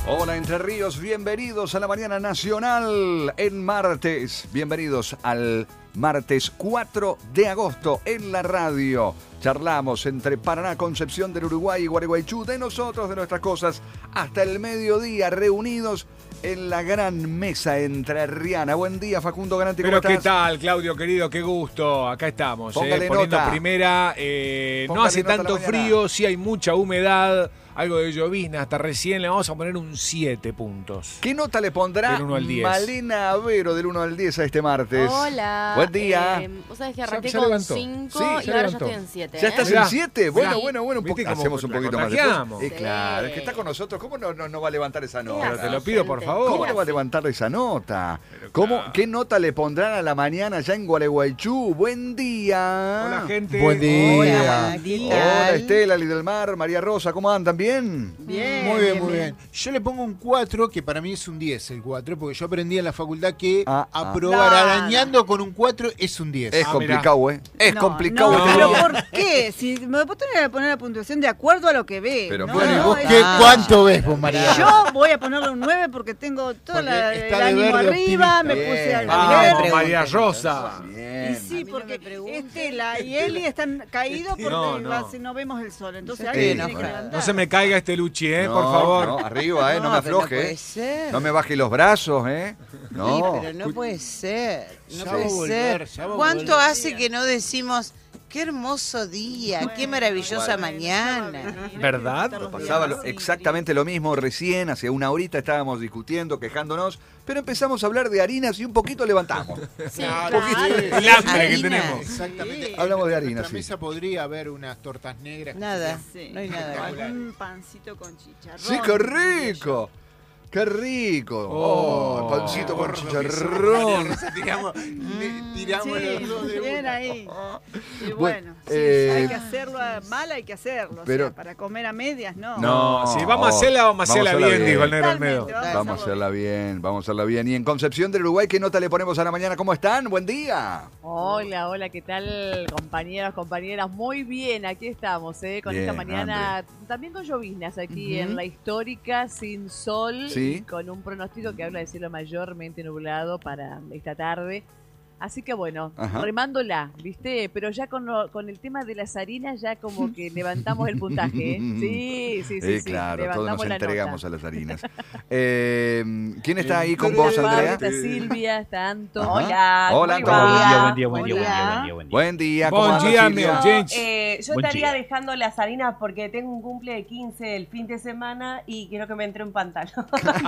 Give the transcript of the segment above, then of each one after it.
Hola Entre Ríos, bienvenidos a la Mañana Nacional en martes. Bienvenidos al martes 4 de agosto en la radio. Charlamos entre Paraná, Concepción del Uruguay y Gualeguaychú, de nosotros, de nuestras cosas, hasta el mediodía, reunidos en la gran mesa entrerriana. Buen día, Facundo Gananti, ¿cómo estás? Pero ¿qué tal, Claudio, querido? Qué gusto. Acá estamos, poniendo nota. Primera. No hace tanto frío, sí hay mucha humedad, algo de llovizna. Hasta recién le vamos a poner un 7 puntos. ¿Qué nota le pondrá Del 1 al 10. Malena Avero del 1 al 10 a este martes? Hola. Buen día. Vos sabés que arranqué Ya con levantó. 5 Sí, y ya ahora levantó. ya estoy en 7. ¿Ya estás Mirá. en 7? Bueno, Mirá. ¿Viste cómo hacemos un la poquito más contagiamos? después. Claro, es que está con nosotros. ¿Cómo no va a levantar esa nota? Pero te lo pido, por favor. ¿Cómo no va a levantar esa nota? Pero ¿Cómo, claro. ¿Qué nota le pondrán a la mañana ya en Gualeguaychú? Buen día. Hola, gente. Buen día. Hola, Hola, Estela, Lili del Mar, María Rosa, ¿cómo andan? ¿Bien? Bien. Muy bien, muy bien. Yo le pongo un 4, que para mí es un 10 el 4, porque yo aprendí en la facultad que aprobar No, arañando con un 4 es un 10. Es Ah, complicado, ¿eh? Es complicado. No, este pero día. ¿por qué? Si me voy a poner la puntuación de acuerdo a lo que ve. Pero no, bueno, ¿y no, vos es- ¿Qué, ¿Cuánto ves vos, María? Yo voy a ponerle un 9 porque tengo todo Porque el está de ánimo verde arriba, optimista. me puse al Bien. Vamos, verde. María Rosa. Y Bien. sí, A mí no porque me pregunten. Estela y Eli están caídos porque No. no vemos el sol. Entonces Yo alguien estoy tiene que enojada. levantar. No se me caiga este Luchi, No, por favor. No, arriba, no me pero afloje. No puede ser. No me baje los brazos, No. Sí, pero no puede ser. No Ya va puede a volver, ser. ya va a ¿Cuánto volver. hace que no decimos qué hermoso día, qué maravillosa mañana? ¿Verdad? Pasaba exactamente lo mismo recién, hace una horita estábamos discutiendo, quejándonos, pero empezamos a hablar de harinas y un poquito levantamos. Sí, Claro, claro. sí. El hambre que Harina. tenemos. Exactamente. Hablamos de En harina, nuestra sí. mesa podría haber unas tortas negras. que Nada, Sí. no hay nada. Un pancito con chicharrón. Sí, qué rico. Qué rico. Oh, Pancito con gordo que somos, chicharrón. María Rosa, tiramos los dos de bien una. ahí. Y Bueno, bueno, sí, hay que hacerlo mal, hay que hacerlo. pero- O sea, para comer a medias, no. No, si vamos a hacerla, vamos a hacerla bien, dijo el negro Olmedo. Totalmente, Vamos a hacerla bien, vamos a hacerla bien. Y en Concepción del Uruguay, ¿qué nota le ponemos a la mañana? ¿Cómo están? Buen día. Hola, hola, ¿qué tal, compañeros, compañeras? Muy bien, aquí estamos, con Bien, esta mañana, también con lloviznas aquí en la histórica, sin sol, Sí. y con un pronóstico que habla de cielo mayormente nublado para esta tarde. Así que bueno, Ajá. remándola, ¿viste? Pero ya con el tema de las harinas ya como que levantamos el puntaje, ¿eh? Sí. Claro, todos nos levantamos la entregamos nota. a las harinas. ¿Quién está ahí con vos, Está Pablo, Andrea? está Silvia, está Anto. Ajá. Hola. Hola, ¿cómo ¿cómo va? va? Buen día. Buen día, ¿cómo Buen anda, día, Silvia? meu gente. Yo Buen estaría día. dejando las harinas porque tengo un cumple de 15 el fin de semana y quiero que me entre un pantalón.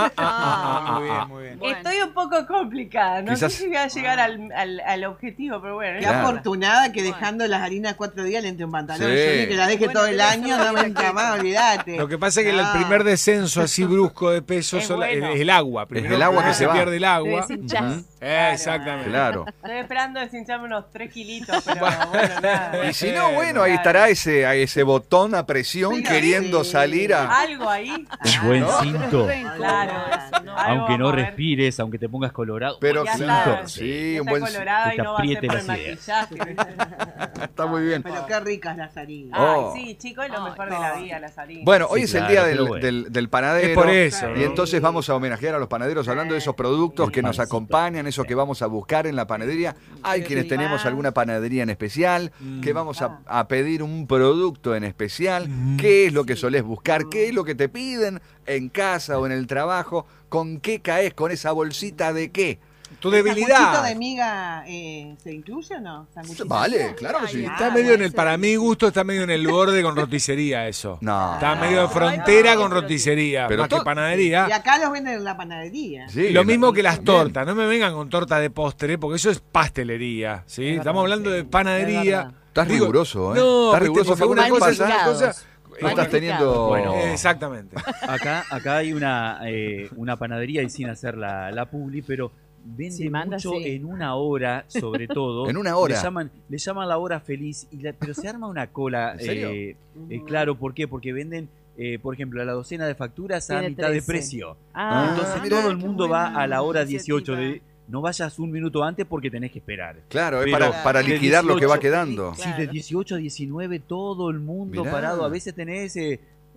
Muy bien, muy bien. Bueno. Estoy un poco complicada, no Quizás- sé si voy a llegar al objetivo, pero bueno. Qué Claro. afortunada que dejando las harinas 4 días le entre un pantalón. Sí. Yo ni que la deje Bueno, todo el debe año, ser no me la entra que- más, olvídate. Lo que pasa es que el No. primer descenso así brusco de peso Es es bueno. el agua. Primero el agua que se va. pierde el Te agua. deshinchás. Exactamente. Claro. Estoy esperando deshincharme unos 3 kilitos, pero bueno, nada. Y si no, bueno, ahí estará ese botón a presión Sí, queriendo sí. salir a... Algo ahí. Buen ¿no? cinto. Claro, ¿no? algo Aunque no vamos a ver. respires, aunque te pongas colorado. Pero Ya claro, está, sí, ya un está buen... colorado y que no va a ser apriete por el las ideas. maquillaje. Está muy bien. Pero qué ricas las harinas. Oh. Ay, sí, chicos, es lo mejor de la vida, las harinas. Bueno, hoy Sí, es el claro, día pero del, bueno. del panadero. Es por eso, Y ¿no? entonces vamos a homenajear a los panaderos hablando de esos productos que nos pancito. acompañan, esos que vamos a buscar en la panadería. Hay quienes tenemos alguna panadería en especial, que vamos a pedir un producto en especial. ¿Qué es lo que solés buscar? ¿Qué es lo que te piden en casa o en el trabajo? ¿Con qué caes? ¿Con esa bolsita de qué? Tu ¿Sanguchito debilidad. de miga se incluye o no? ¿Sanguchito? Vale, claro que sí. Está medio en el, para mi gusto, está medio en el borde con roticería eso. No. Está medio de frontera con roticería, Pero más que to- Y panadería. acá los venden en la panadería. Sí, Lo mismo que las bien. tortas, no me vengan con torta de postre, porque eso es pastelería, ¿sí? Es Estamos verdad, hablando sí. de panadería. Es verdad. Estás Digo, riguroso, ¿eh? No, Estás viste, riguroso, porque Facundo, una ¿qué cosa es pasa? una cosa. No estás teniendo... Bueno. Exactamente. Acá hay una panadería y sin hacer la publi, pero venden Sí, manda, mucho sí. en una hora, sobre todo. ¿En una hora? Le llaman la hora feliz, pero se arma una cola. ¿En serio? Claro, ¿por qué? Porque venden, por ejemplo, la docena de facturas a Tiene mitad de 13. precio. Ah, Entonces mirá, todo el qué mundo va buena a la hora iniciativa. 18 de... No vayas un minuto antes porque tenés que esperar. Claro, es Pero para de liquidar lo que va 18, quedando. Sí, de 18 a 19 todo el mundo Mirá. parado. A veces tenés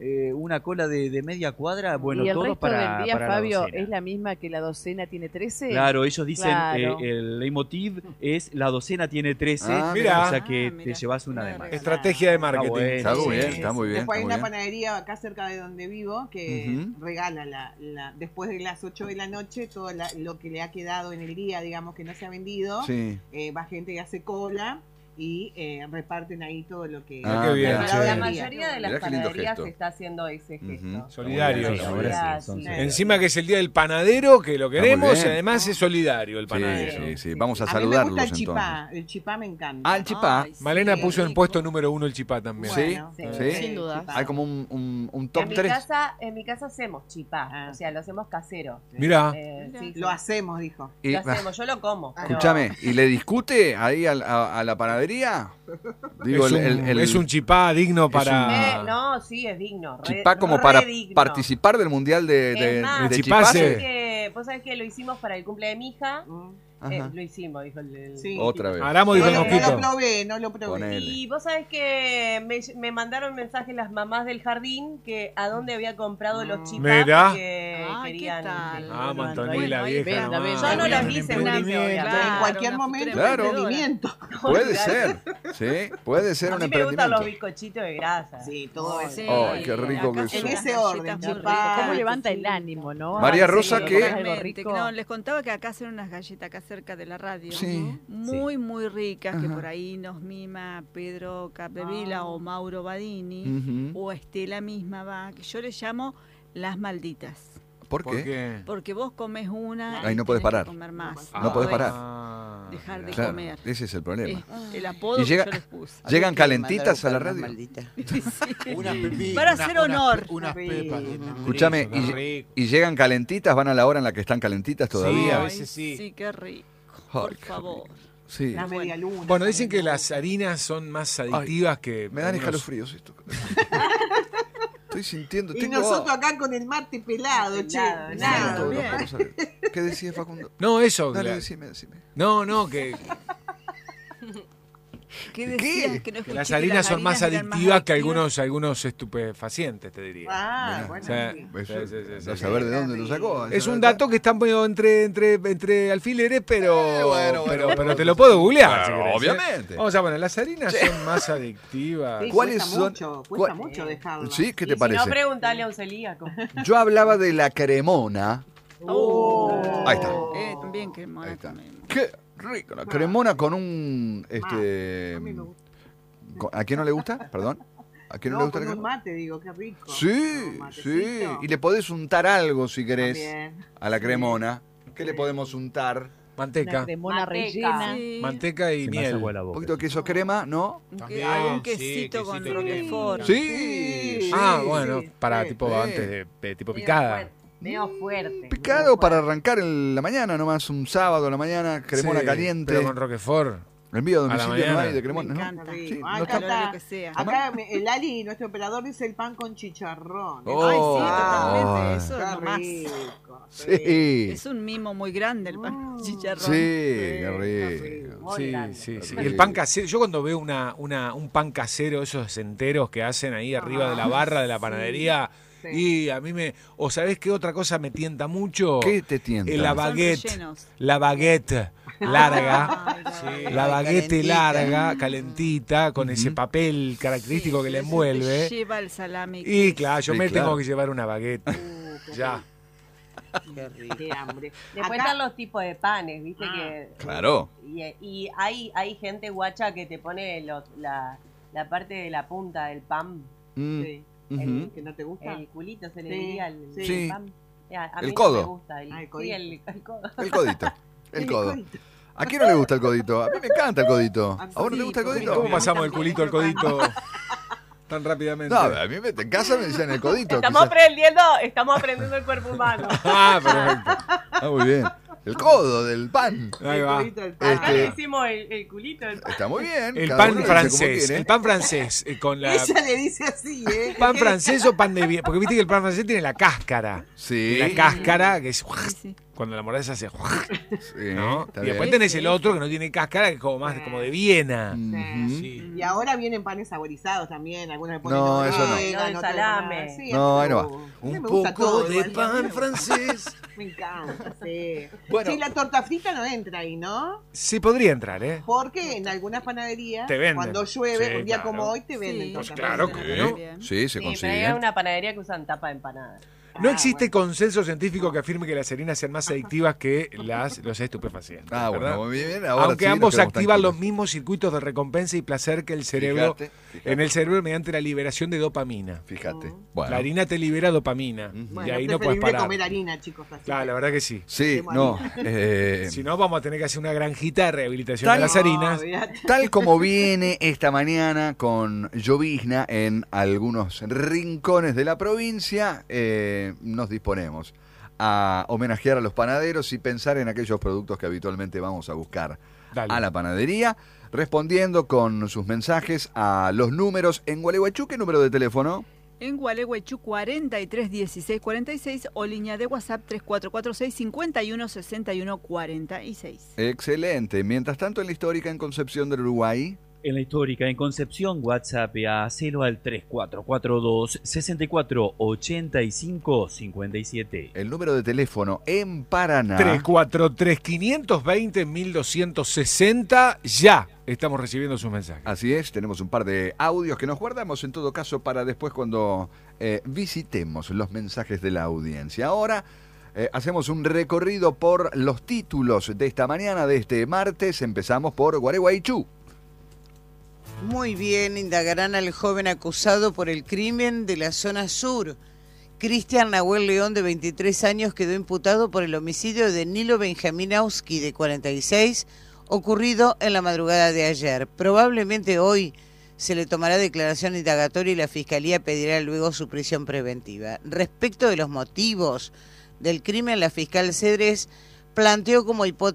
una cola de media cuadra, bueno, y el todo resto para del día, para la Fabio, docena. ¿es la misma que la docena tiene 13? Claro, ellos dicen, Claro. el leitmotiv es la docena tiene 13, Ah, mira. o sea que mira. te llevas una de Una más. regala. Estrategia de marketing. bueno. Está muy Sí, bien, sí, está muy bien. Después hay está una muy bien. panadería acá cerca de donde vivo que Ujú. regala después de las 8 de la noche todo lo que le ha quedado en el día, digamos que no se ha vendido. Sí. Va gente y hace cola y reparten ahí todo lo que... Ah, qué bien, mira. che. La mayoría de las Mirá qué lindo panaderías gesto. está haciendo ese gesto. Ujú. Solidarios. Bueno, ahora sí, Sí. entonces. Encima que es el día del panadero, que lo muy queremos, y bien. además es solidario el panadero. Sí, sí, sí. Vamos a A mí me saludarlos gusta el entonces. chipá, el chipá me encanta. Ah, el chipá. Ay, sí, Malena qué puso en rico. puesto número 1 el chipá también. Sí, Bueno, sí. Sin duda. Hay como un top En mi 3. casa hacemos chipá, Ah. o sea, lo hacemos casero. Mirá. Sí, Lo hacemos, dijo. Y, lo hacemos, yo lo como. pero- escúchame, ¿y le discute ahí a la panadería? Digo, Es un chipá digno para... No, sí, es digno. chipá como para digno. participar del mundial de Es más, de chipá. chipase. vos sabés que lo hicimos para el cumple de mi hija. Ajá. Lo hicimos, dijo el Sí. Otra vez. Aramo dijo No el lo mosquito. probé, no lo probé. Ponele. Y vos sabés que me mandaron mensajes las mamás del jardín que a dónde había comprado los chipás Mirá. que Ay, ¿qué querían. tal? Ah, Bueno, Antonella, ahí vieja. venda, nomás. venda. Yo no las hice, Una emprendimiento. Pero en cualquier una momento futura Claro. emprendimiento. Puede ser, sí, puede ser A un mí me gustan los emprendimiento. bizcochitos de grasa. Sí, todo eso. Sí, Ay, qué rico que acá son. En las ese orden, galletas muy chipá. ricas. ¿Cómo levanta el ánimo, no? María Ay, Rosa, sí, ¿qué? algo Totalmente, rico. no, les contaba que acá hacen unas galletas acá cerca de la radio. Sí. Muy, muy ricas, que Ajá. por ahí nos mima Pedro Capdevila o Mauro Badini, Ujú. o Estela misma va, que yo le llamo las malditas. ¿Por ¿Por qué? qué? Porque vos comes una Ahí y no podés tenés que parar. comer más. No podés parar. Ah, Dejar de mirá. Claro, comer. ese es el problema. El apodo Y llega- que yo les puse. ¿Llegan calentitas a la radio? Unas pepitas. Para hacer honor. Unas pepas. Escúchame, Qué rico. ¿y llegan calentitas? ¿Van a la hora en la que están calentitas Sí, a todavía? veces sí. Sí, qué rico. Ay, Por qué favor. Sí. La media luna. Bueno, dicen que las harinas son más adictivas que... Me dan algunos- escalofríos esto. Estoy sintiendo. Y tengo- nosotros acá con el mate pelado, che. Pelado, No, Nada. todo, bien. vamos a ver. ¿Qué decía Facundo? No, eso. Dale, la- decime. No, que ¿Qué ¿Qué? decías? Que no que escuché las que harinas son más eran adictivas que adictivas? algunos estupefacientes, te diría. Ah, Mirá. bueno. O sea, sí. Eso, sí, sí, no sí. saber de dónde lo sacó. Es un dato que está medio entre alfileres, pero, bueno, pero te lo puedo googlear. Claro, si querés, ¿eh? obviamente. Vamos a poner, las harinas son más adictivas. Sí, ¿Cuáles cuesta son- Mucho, cuál- cuesta mucho dejarlo. ¿Sí? ¿Qué Y te si parece? no, preguntale a un celíaco. Yo hablaba de la cremona. Ahí está. También que mona Ahí está. comemos. Qué rico. La cremona con un... A mí me gusta. ¿A quién no le gusta? Perdón. ¿A quién no, le No, gusta con la un cremona? mate, digo, qué rico. Sí, Un sí. matecito. Y le podés untar algo si querés También. a la cremona. ¿Qué le podemos untar? Manteca. Una cremona Manteca. rellena. Sí. Manteca y Se me hace miel. agua la Un boca. poquito de queso crema, ¿no? También, Algún sí, quesito con quesito y miel. roquefort. Sí. Ah, bueno, sí, para sí, tipo sí. antes de tipo picada. Medio fuerte. Picado para arrancar en la mañana, nomás un sábado a la mañana, cremona Sí, caliente. Pero con Roquefort. Envío a a la domicilio no mañana. hay de Me cremona, ¿no? encanta. Qué Sí, rico. no Acá está- Calor está. que sea. Acá el Ali, nuestro operador, dice el pan con chicharrón. Oh. Ay, sí, Ah. totalmente. Eso Qué nomás. rico. Sí. Es un mimo muy grande el pan chicharrón. Sí, qué rico. Muy Sí, grande. sí, sí. Sí. El pan casero, yo cuando veo un pan casero, esos enteros que hacen ahí arriba de la barra de la panadería, Sí. y a mí o ¿sabés qué otra cosa me tienta mucho? ¿Qué te tienta? La Son baguette. rellenos. La baguette larga. Ay, Sí, la baguette calentita. larga, calentita, con ese papel característico que le Eso te envuelve. lleva el salami. Y claro, yo Sí, me claro. tengo que llevar una baguette. Ya. Qué rico. Qué hambre. Después Acá- están los tipos de panes, viste Ah. que... Claro. Y hay gente guacha que te pone la parte de la punta del pan, Mm, Sí. ujú. ¿Que no te gusta? el culito se le Sí, diría el sí. pan. A El mí codo. No me gusta Ah, el sí, codito. el codo. El codito. El Sí, codo. codito. ¿A quién no le gusta el codito? A mí me encanta el codito. ¿A vos no te Sí, gusta el porque codito? ¿Cómo pasamos del culito al codito tan rápidamente? No, a mí en casa me decían el codito. Estamos quizás. aprendiendo el cuerpo humano. Ah, perfecto. Ah, muy bien. El codo del pan. Ahí El va. codito del pan. Acá le Este, hicimos el culito. está muy bien. El cada pan uno le dice como francés. quiere. El pan francés con la... Ella le dice así, ¿eh? ¿Pan francés o pan de bien? Porque viste que el pan francés tiene la cáscara. Sí. La cáscara, que es... Sí. cuando la mordaza hace... Sí, ¿no? está Y bien. después tenés el otro que no tiene cáscara, que es como más como de Viena. Sí. Y ahora vienen panes saborizados también, algunos le ponen No, eso no. orégano, No, el otros le salame. ponen- sí, No, a mí ahí no me va. gusta. A mí Un me gusta poco todo de igual, pan me francés. Me encanta, sí. Bueno. Sí, la torta frita no entra ahí, ¿no? Sí, podría entrar, ¿eh? Porque en algunas panaderías, Te venden. cuando llueve, Sí, un día claro. como hoy, te venden Sí, torta claro frita. que no. Sí, se Sí, pero consigue. hay una panadería que usan tapa de empanada. No Ah, existe bueno. consenso científico que afirme que las harinas sean más adictivas que los estupefacientes. Ah, bueno, ¿verdad? muy bien. Ahora Aunque sí, ambos nos quedamos activan los tranquilos. mismos circuitos de recompensa y placer que el cerebro, Fíjate. en el cerebro mediante la liberación de dopamina. Fíjate. Bueno. La harina te libera dopamina Bueno, y ahí es no puedes preferible parar. comer harina, chicos. Así Claro, que- la verdad que sí. Sí, no. Si no, vamos a tener que hacer una granjita de rehabilitación Tal- de las harinas. olvídate. Tal como viene esta mañana con llovizna en algunos rincones de la provincia, nos disponemos a homenajear a los panaderos y pensar en aquellos productos que habitualmente vamos a buscar Dale. a la panadería, respondiendo con sus mensajes a los números en Gualeguaychú. ¿Qué número de teléfono? En Gualeguaychú 431646 o línea de WhatsApp 3446 516146. Excelente. Mientras tanto, en la histórica en Concepción del Uruguay. En la histórica, en Concepción, WhatsApp a celo al 3442 6485 57. El número de teléfono en Paraná. 343-520-1260. Ya estamos recibiendo sus mensajes. Así es, tenemos un par de audios que nos guardamos en todo caso para después cuando visitemos los mensajes de la audiencia. Ahora hacemos un recorrido por los títulos de esta mañana, de este martes. Empezamos por Gualeguaychú. Muy bien, indagarán al joven acusado por el crimen de la zona sur. Cristian Nahuel León, de 23 años, quedó imputado por el homicidio de Nilo Benjaminowski, de 46, ocurrido en la madrugada de ayer. Probablemente hoy se le tomará declaración indagatoria y la Fiscalía pedirá luego su prisión preventiva. Respecto de los motivos del crimen, la fiscal Cedres planteó como hipótesis